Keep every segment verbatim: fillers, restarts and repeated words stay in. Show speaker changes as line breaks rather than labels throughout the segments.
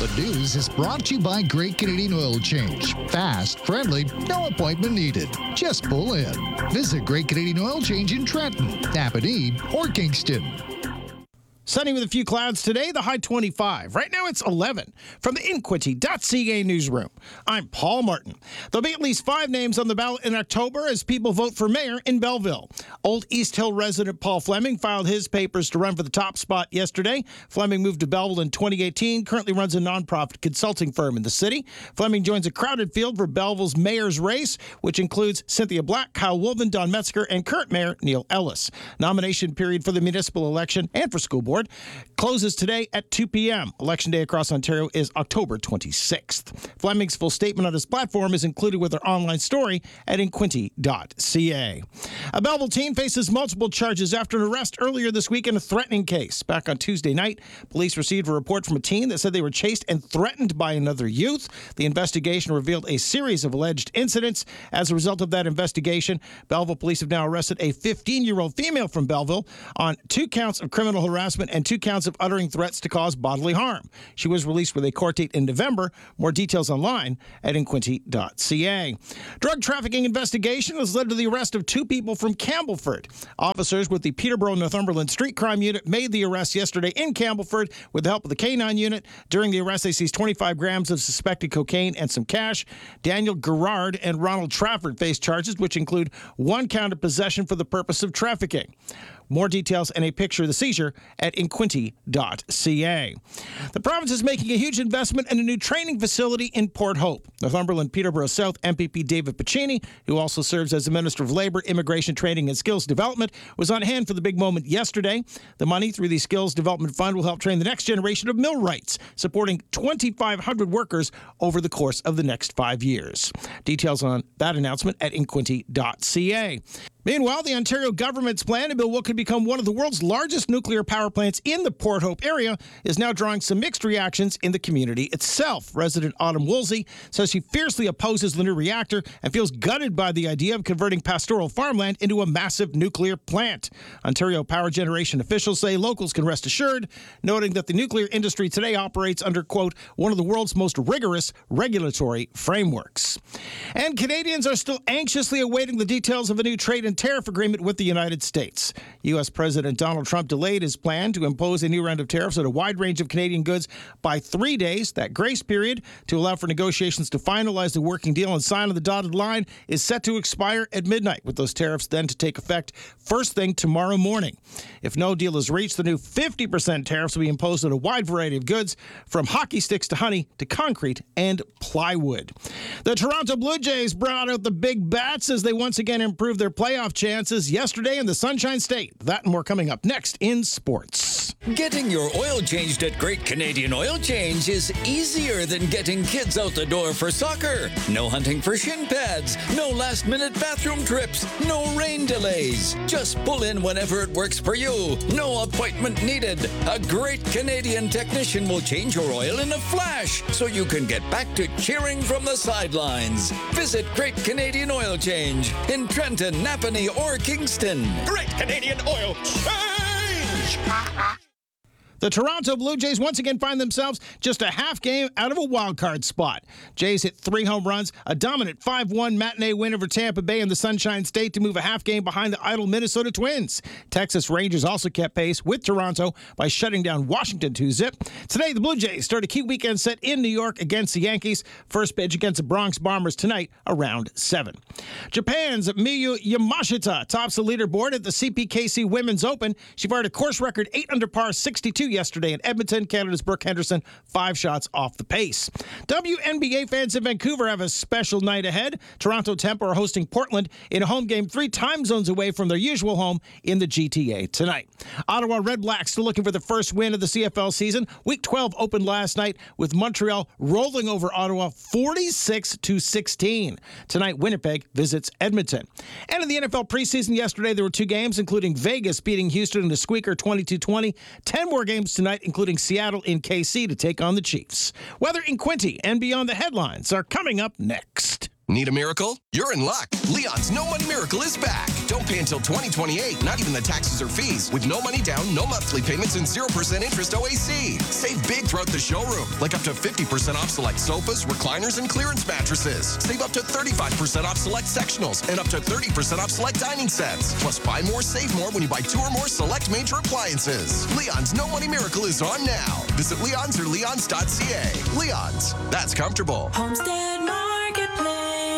The news is brought to you by Great Canadian Oil Change. Fast, friendly, no appointment needed. Just pull in. Visit Great Canadian Oil Change in Trenton, Napanee, or Kingston.
Sunny with a few clouds today, the high twenty-five. Right now it's eleven. From the Inquity dot C A newsroom, I'm Paul Martin. There'll be at least five names on the ballot in October as people vote for mayor in Belleville. Old East Hill resident Paul Fleming filed his papers to run for the top spot yesterday. Fleming moved to Belleville in twenty eighteen, currently runs a nonprofit consulting firm in the city. Fleming joins a crowded field for Belleville's mayor's race, which includes Cynthia Black, Kyle Wolven, Don Metzger, and current mayor Neil Ellis. Nomination period for the municipal election and for school board closes today at two p.m. Election day across Ontario is October twenty-sixth. Fleming's full statement on his platform is included with our online story at inquinty dot c a. A Belleville teen faces multiple charges after an arrest earlier this week in a threatening case. Back on Tuesday night, police received a report from a teen that said they were chased and threatened by another youth. The investigation revealed a series of alleged incidents. As a result of that investigation, Belleville police have now arrested a fifteen-year-old female from Belleville on two counts of criminal harassment and two counts of uttering threats to cause bodily harm. She was released with a court date in November. More details online at inquinty dot c a. Drug trafficking investigation has led to the arrest of two people from Campbellford. Officers with the Peterborough Northumberland Street Crime Unit made the arrest yesterday in Campbellford with the help of the K nine unit. During the arrest, they seized twenty-five grams of suspected cocaine and some cash. Daniel Gerard and Ronald Trafford face charges, which include one count of possession for the purpose of trafficking. More details and a picture of the seizure at inquinty dot c a. The province is making a huge investment in a new training facility in Port Hope. Northumberland Peterborough South M P P David Piccini, who also serves as the Minister of Labour, Immigration, Training and Skills Development, was on hand for the big moment yesterday. The money through the Skills Development Fund will help train the next generation of millwrights, supporting twenty-five hundred workers over the course of the next five years. Details on that announcement at inquinty dot c a. Meanwhile, the Ontario government's plan to build what could become one of the world's largest nuclear power plants in the Port Hope area is now drawing some mixed reactions in the community itself. Resident Autumn Woolsey says she fiercely opposes the new reactor and feels gutted by the idea of converting pastoral farmland into a massive nuclear plant. Ontario power generation officials say locals can rest assured, noting that the nuclear industry today operates under, quote, one of the world's most rigorous regulatory frameworks. And Canadians are still anxiously awaiting the details of a new trade and tariff agreement with the United States. U S. President Donald Trump delayed his plan to impose a new round of tariffs on a wide range of Canadian goods by three days. That grace period to allow for negotiations to finalize the working deal and sign on the dotted line is set to expire at midnight, with those tariffs then to take effect first thing tomorrow morning. If no deal is reached, the new fifty percent tariffs will be imposed on a wide variety of goods, from hockey sticks to honey to concrete and plywood. The Toronto Blue Jays brought out the big bats as they once again improved their playoff chances yesterday in the Sunshine State. That and more coming up next in sports.
Getting your oil changed at Great Canadian Oil Change is easier than getting kids out the door for soccer. No hunting for shin pads, no last-minute bathroom trips, no rain delays. Just pull in whenever it works for you. No appointment needed. A Great Canadian technician will change your oil in a flash so you can get back to cheering from the sidelines. Visit Great Canadian Oil Change in Trenton, Napanee, or Kingston.
Great Canadian Oil Change!
The Toronto Blue Jays once again find themselves just a half game out of a wild card spot. Jays hit three home runs, a dominant five one matinee win over Tampa Bay in the Sunshine State to move a half game behind the idle Minnesota Twins. Texas Rangers also kept pace with Toronto by shutting down Washington two zip. Today, the Blue Jays start a key weekend set in New York against the Yankees. First pitch against the Bronx Bombers tonight around seven. Japan's Miyu Yamashita tops the leaderboard at the C P K C Women's Open. She fired a course record eight under par sixty-two yesterday in Edmonton. Canada's Brooke Henderson, five shots off the pace. W N B A fans in Vancouver have a special night ahead. Toronto Tempo are hosting Portland in a home game three time zones away from their usual home in the G T A tonight. Ottawa Red Blacks still looking for the first win of the C F L season. Week twelve opened last night with Montreal rolling over Ottawa forty-six to sixteen. Tonight, Winnipeg visits Edmonton. And in the N F L preseason yesterday, there were two games, including Vegas beating Houston in a squeaker twenty-two twenty. Ten more games tonight, including Seattle in K C to take on the Chiefs. Weather in Quinte and beyond the headlines are coming up next.
Need a miracle? You're in luck. Leon's No Money Miracle is back. Don't pay until twenty twenty-eight, not even the taxes or fees, with no money down, no monthly payments, and zero percent interest O A C. Save big throughout the showroom, like up to fifty percent off select sofas, recliners, and clearance mattresses. Save up to thirty-five percent off select sectionals and up to thirty percent off select dining sets. Plus, buy more, save more when you buy two or more select major appliances. Leon's No Money Miracle is on now. Visit Leon's or leons dot c a. Leon's. That's comfortable.
Homestead Marketplace.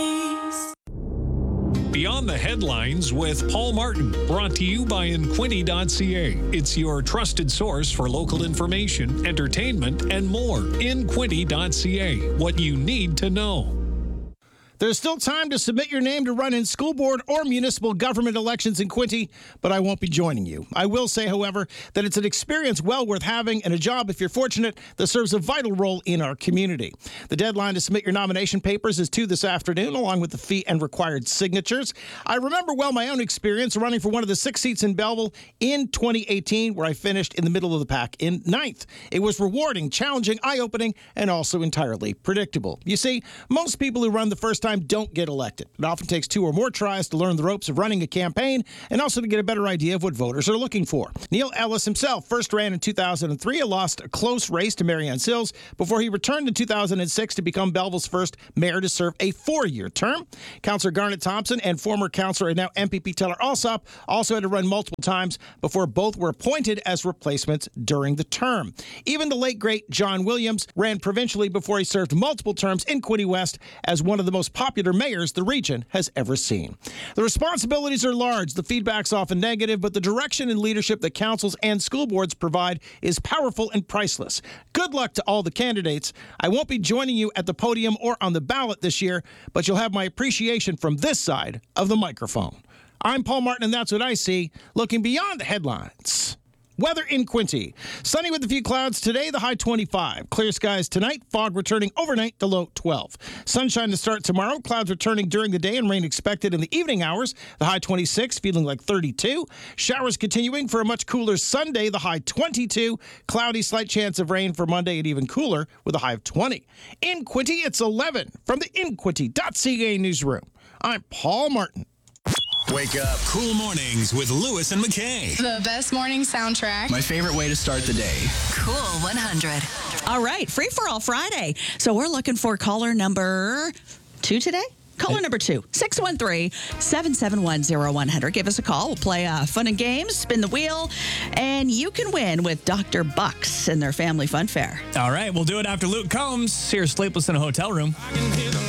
Beyond the Headlines with Paul Martin, brought to you by Inquinty dot c a. It's your trusted source for local information, entertainment, and more. Inquinty dot c a. What you need to know.
There's still time to submit your name to run in school board or municipal government elections in Quinte, but I won't be joining you. I will say, however, that it's an experience well worth having and a job, if you're fortunate, that serves a vital role in our community. The deadline to submit your nomination papers is two this afternoon, along with the fee and required signatures. I remember well my own experience running for one of the six seats in Belleville in twenty eighteen, where I finished in the middle of the pack in ninth. It was rewarding, challenging, eye-opening, and also entirely predictable. You see, most people who run the first time don't get elected. It often takes two or more tries to learn the ropes of running a campaign and also to get a better idea of what voters are looking for. Neil Ellis himself first ran in two thousand three and lost a close race to Marianne Sills before he returned in two thousand six to become Belleville's first mayor to serve a four-year term. Councillor Garnet Thompson and former councillor and now M P P Teller Alsop also had to run multiple times before both were appointed as replacements during the term. Even the late, great John Williams ran provincially before he served multiple terms in Quinte West as one of the most popular mayors the region has ever seen. The responsibilities are large, the feedback's often negative, but the direction and leadership that councils and school boards provide is powerful and priceless. Good luck to all the candidates. I won't be joining you at the podium or on the ballot this year, but you'll have my appreciation from this side of the microphone. I'm Paul Martin, and that's what I see, looking beyond the headlines. Weather in Quinte. Sunny with a few clouds today, the high twenty-five. Clear skies tonight, fog returning overnight, the low twelve. Sunshine to start tomorrow, clouds returning during the day and rain expected in the evening hours, the high twenty-six, feeling like thirty-two. Showers continuing for a much cooler Sunday, the high twenty-two. Cloudy, slight chance of rain for Monday and even cooler with a high of twenty. In Quinte, it's eleven from the Inquinty dot c a newsroom. I'm Paul Martin.
Wake up. Cool mornings with Lewis and McKay.
The best morning soundtrack.
My favorite way to start the day.
Cool one hundred. All right, Free for All Friday. So we're looking for caller number two today. Caller number two, six one three, seven seven one, zero one zero zero. Give us a call. We'll play uh, fun and games, spin the wheel, and you can win with Doctor Bucks and their family fun fair.
All right, we'll do it after Luke Combs. Here's Sleepless in a Hotel Room.